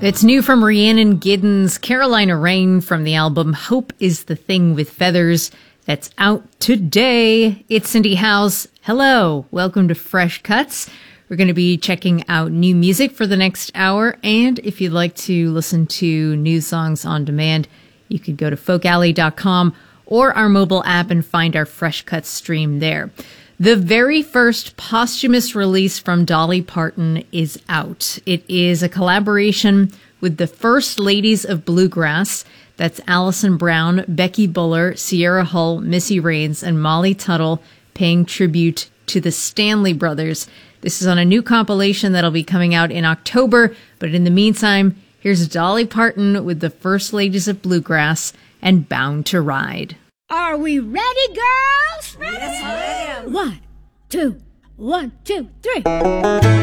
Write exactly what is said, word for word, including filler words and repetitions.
It's new from Rhiannon Giddens, Carolina Rain from the album Hope is the Thing with Feathers. That's out today. It's Cindy House. Hello. Welcome to Fresh Cuts. We're going to be checking out new music for the next hour. And if you'd like to listen to new songs on demand, you could go to folk alley dot com or our mobile app and find our Fresh Cuts stream there. The very first posthumous release from Dolly Parton is out. It is a collaboration with the First Ladies of Bluegrass. That's Alison Brown, Becky Buller, Sierra Hull, Missy Raines, and Molly Tuttle, paying tribute to the Stanley Brothers. This is on a new compilation that'll be coming out in October. But in the meantime, here's Dolly Parton with the First Ladies of Bluegrass and Bound to Ride. Are we ready, girls? Ready? Yes, ma'am. One, two, one, two, three.